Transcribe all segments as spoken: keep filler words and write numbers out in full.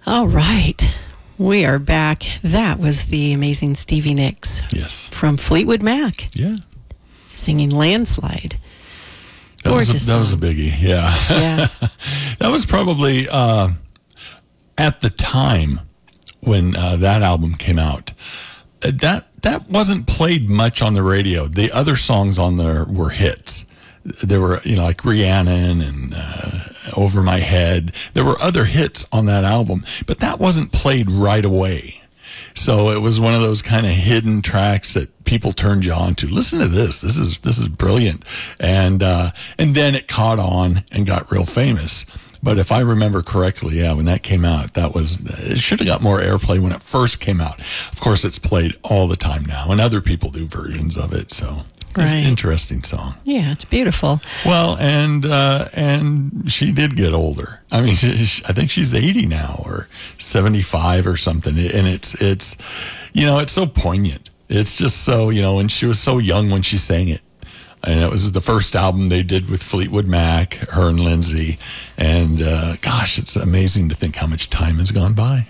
All right. We are back. That was the amazing Stevie Nicks. Yes. From Fleetwood Mac. Yeah. Singing Landslide. That, was a, Gorgeous that was a song. biggie. Yeah. Yeah. That was probably uh, at the time when uh, that album came out. uh, That that wasn't played much on the radio. The other songs on there were hits. There were, you know, like Rhiannon and uh, Over My Head. There were other hits on that album, but that wasn't played right away. So it was one of those kind of hidden tracks that people turned you on to. Listen to this. This is this is brilliant. And uh, and then it caught on and got real famous. But if I remember correctly, yeah, when that came out, that was it should have got more airplay when it first came out. Of course, it's played all the time now, and other people do versions of it. So it's Right. an interesting song. Yeah, it's beautiful. Well, and uh, and she did get older. I mean, she, she- I think she's eighty now or seventy-five or something. And it's it's, you know, it's so poignant. It's just so, you know, and she was so young when she sang it. And it was the first album they did with Fleetwood Mac, her and Lindsay. And uh, gosh, it's amazing to think how much time has gone by.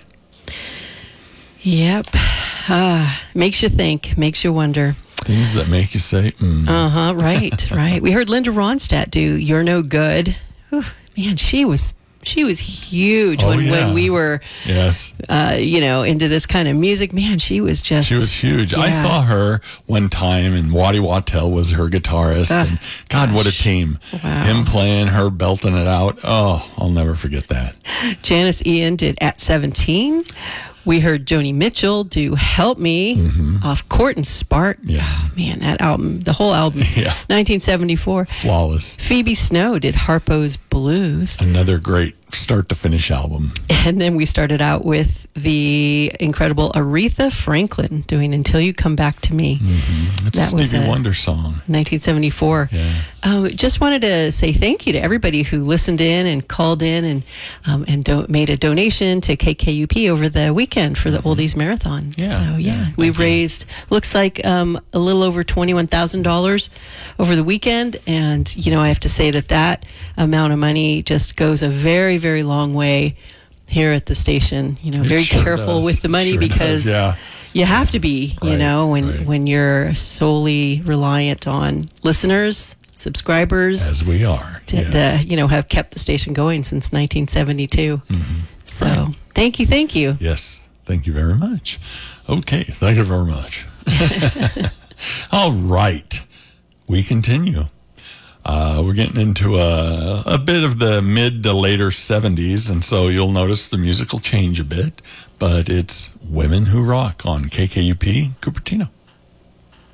Yep. Ah, makes you think, makes you wonder. Things that make you say, mm. Uh-huh, right, right. We heard Linda Ronstadt do You're No Good. Whew, man, she was she was huge Oh, when, yeah. when we were, Yes. uh, you know, into this kind of music. Man, she was just... She was huge. I Yeah. saw her one time, and Waddy Wattel was her guitarist. Ah, and God, what a team. Wow. Him playing, her belting it out. Oh, I'll never forget that. Janice Ian did At seventeen. We heard Joni Mitchell do Help Me off Court and Spark. Mm-hmm. Yeah. Oh, man, that album, the whole album. Yeah. nineteen seventy-four. Flawless. Phoebe Snow did Harpo's Blues. Another great start to finish album. And then we started out with the incredible Aretha Franklin doing Until You Come Back to Me. Mm-hmm. It's That a was Stevie a- Wonder song. nineteen seventy-four. Yeah. Um, just wanted to say thank you to everybody who listened in and called in and um, and do- made a donation to K K U P over the weekend for the Oldies Marathon. Yeah, So, yeah, yeah, we thank you. raised, looks like um, a little over twenty-one thousand dollars over the weekend. And, you know, I have to say that that amount of money just goes a very, very long way here at the station. You know, It very sure careful does. with the money Sure because... does, yeah. You have to be, you Right, know, when, right. when you're solely reliant on listeners, subscribers, As we are. to, yes. the, you know, have kept the station going since nineteen seventy-two. So Right. thank you, thank you. Yes. Thank you very much. Okay. Thank you very much. All right. We continue. Uh, we're getting into a, a bit of the mid to later seventies, and so you'll notice the music will change a bit, but it's Women Who Rock on K K U P Cupertino.